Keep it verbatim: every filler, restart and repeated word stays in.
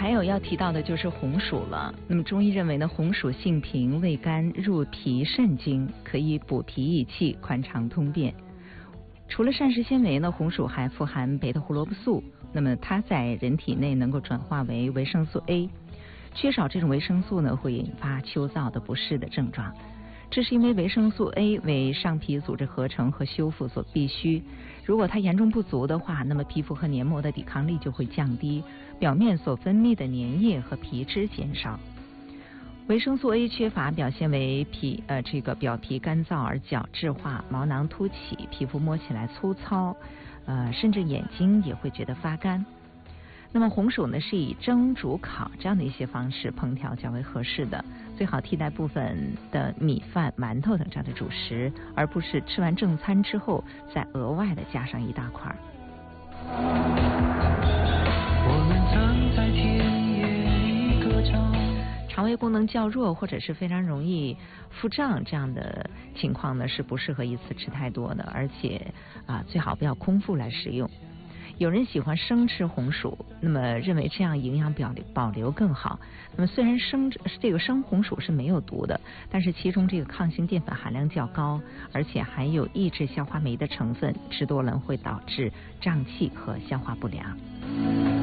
还有要提到的就是红薯了。那么中医认为呢，红薯性平，味甘，入脾肾经，可以补脾益气，宽肠通便。除了膳食纤维呢，红薯还富含贝塔胡萝卜素，那么它在人体内能够转化为维生素 A， 缺少这种维生素呢，会引发秋燥的不适的症状。这是因为维生素 A 为上皮组织合成和修复所必需，如果它严重不足的话，那么皮肤和黏膜的抵抗力就会降低，表面所分泌的粘液和皮脂减少。维生素 A 缺乏表现为皮呃这个表皮干燥而角质化，毛囊凸起，皮肤摸起来粗糙，呃甚至眼睛也会觉得发干。那么红薯呢，是以蒸、煮、烤这样的一些方式烹调较为合适的，最好替代部分的米饭、馒头等这样的主食，而不是吃完正餐之后再额外的加上一大块。我们曾在田野里歌唱。肠胃功能较弱或者是非常容易腹胀这样的情况呢，是不适合一次吃太多的，而且啊最好不要空腹来食用。有人喜欢生吃红薯，那么认为这样营养保留保留更好。那么虽然生这个生红薯是没有毒的，但是其中这个抗性淀粉含量较高，而且含有抑制消化酶的成分，吃多了会导致胀气和消化不良。